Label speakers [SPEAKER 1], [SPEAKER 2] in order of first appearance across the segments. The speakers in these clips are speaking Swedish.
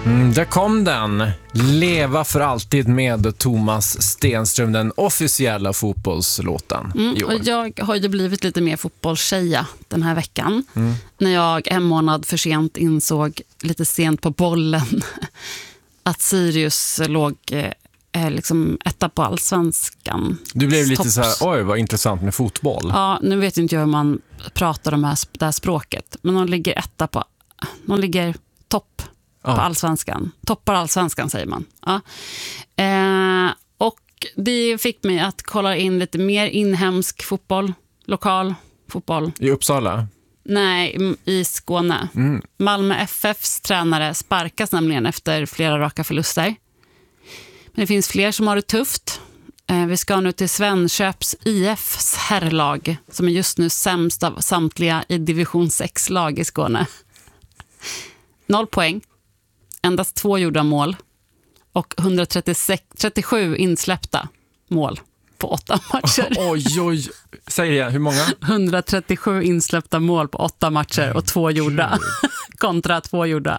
[SPEAKER 1] Där kom den. Leva för alltid med Thomas Stenström, den officiella fotbollslåten i år.
[SPEAKER 2] Och jag har ju blivit lite mer fotbollstjeja den här veckan. När jag en månad för sent insåg, lite sent på bollen, att Sirius låg liksom etta på Allsvenskan.
[SPEAKER 1] Du blev lite så här, oj vad intressant med fotboll.
[SPEAKER 2] Ja, nu vet inte jag hur man pratar om det här språket. Men de ligger etta på, de ligger topp på Allsvenskan. Toppar Allsvenskan säger man. Ja. Och det fick mig att kolla in lite mer inhemsk fotboll, lokal fotboll.
[SPEAKER 1] I Uppsala?
[SPEAKER 2] Nej, i Skåne. Malmö FFs tränare sparkas nämligen efter flera raka förluster. Men det finns fler som har det tufft. Vi ska nu till Svenköps IFs herrlag, som är just nu sämst av samtliga i division 6-lag i Skåne. 0 poäng. Endast 2 gjorda mål. Och 137 insläppta mål på 8 matcher.
[SPEAKER 1] Oj. Säg det igen, hur många?
[SPEAKER 2] 137 insläppta mål på 8 matcher och 2 gjorda. Kontra 2 gjorda.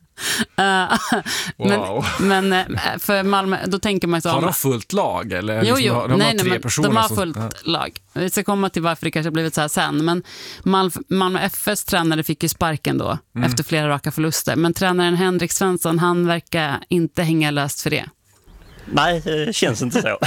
[SPEAKER 1] Wow.
[SPEAKER 2] Men för Malmö, då tänker man så.
[SPEAKER 1] Har de fullt lag? Eller
[SPEAKER 2] Jo,
[SPEAKER 1] nej, tre personer
[SPEAKER 2] de har fullt lag. Vi ska komma till varför det kanske har blivit så här sen. Men Malmö FFs tränare fick ju sparken då efter flera raka förluster. Men tränaren Henrik Svensson, han verkar inte hänga löst för det.
[SPEAKER 3] Nej, det känns inte så.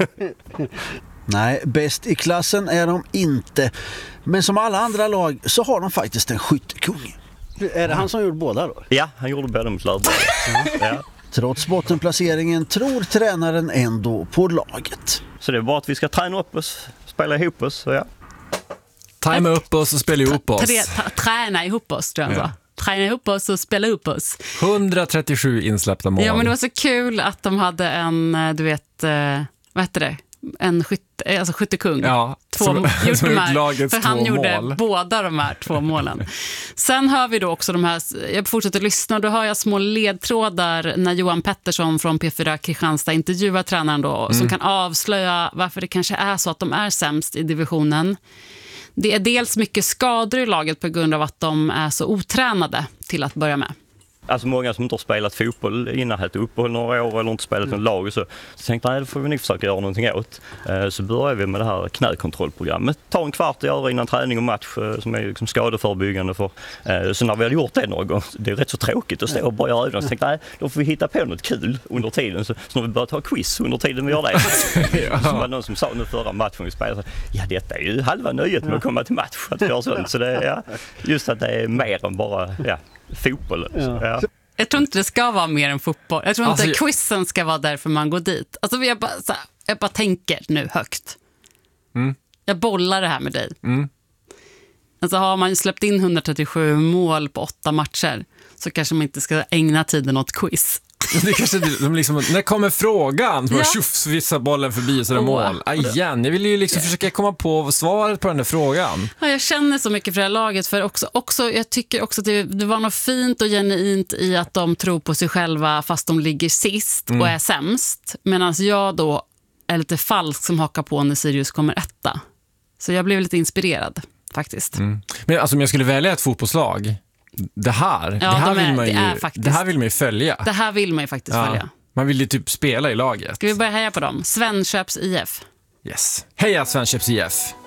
[SPEAKER 4] Nej, bäst i klassen är de inte. Men som alla andra lag så har de faktiskt en skyttekung.
[SPEAKER 5] Är det han som gjorde båda då?
[SPEAKER 3] Ja, han gjorde båda mot Lörberg. Ja.
[SPEAKER 4] Trots bottenplaceringen tror tränaren ändå på laget.
[SPEAKER 3] Så det är bara att vi ska träna upp oss, spela ihop oss. Så ja.
[SPEAKER 1] Tajma upp oss och spela ihop oss.
[SPEAKER 2] Träna ihop oss, tror jag så. Träna ihop oss och spela ihop oss.
[SPEAKER 1] 137 insläppta mål.
[SPEAKER 2] Ja, men det var så kul att de hade en, du vet, vad heter det? En skyttekung.
[SPEAKER 1] Ja,
[SPEAKER 2] för han gjorde
[SPEAKER 1] mål.
[SPEAKER 2] båda de här 2 målen. Sen hör vi då också de här, jag fortsätter lyssna och då hör jag små ledtrådar när Johan Pettersson från P4 Kristianstad intervjuar tränaren då, som kan avslöja varför det kanske är så att de är sämst i divisionen. Det är dels mycket skador i laget på grund av att de är så otränade till att börja med.
[SPEAKER 3] Alltså många som inte har spelat fotboll innan hade uppehåll några år eller inte spelat någon lag och så tänkte jag, det får vi nog försöka göra någonting åt. Så började vi med det här knäkontrollprogrammet. Ta en kvart att göra innan träning och match som är liksom skadeförebyggande för. Så när vi hade gjort det någon gång, det är rätt så tråkigt att stå och bara göra övningar. Så tänkte jag, då får vi hitta på något kul under tiden. Så när vi började ta quiz under tiden vi gör det. Så var någon som sa nu förra matchen vi spelade, ja detta är ju halva nöjet med att komma till match. Att göra sånt. Så det är just att det är mer än bara fotbollen. Ja.
[SPEAKER 2] Jag tror inte det ska vara mer än fotboll. Jag tror inte quizen ska vara därför man går dit. Alltså jag bara tänker nu högt. Jag bollar det här med dig. Alltså har man släppt in 137 mål på 8 matcher så kanske man inte ska ägna tiden åt quiz.
[SPEAKER 1] Det kanske de liksom, när kommer frågan? Så vissa bollen förbi så är det mål. Igen, jag vill ju liksom försöka komma på svaret på den där frågan.
[SPEAKER 2] Ja, jag känner så mycket för det här laget. För också, jag tycker också att det var något fint och genuint i att de tror på sig själva fast de ligger sist och är sämst. Medan jag då är lite falsk som hakar på när Sirius kommer etta. Så jag blev lite inspirerad faktiskt.
[SPEAKER 1] Men alltså om jag skulle välja ett fotbollslag, det här vill man ju följa.
[SPEAKER 2] Det här vill man ju faktiskt följa.
[SPEAKER 1] Man vill ju typ spela i laget.
[SPEAKER 2] Ska vi börja heja på dem? Svenköps IF.
[SPEAKER 1] Yes. Heja Svenköps IF.